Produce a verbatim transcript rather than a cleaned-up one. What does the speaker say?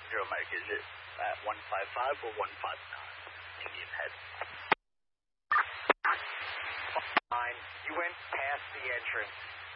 Zero Mike, is it at one five five or one five nine? Indian Head. Fine. You went past the entrance.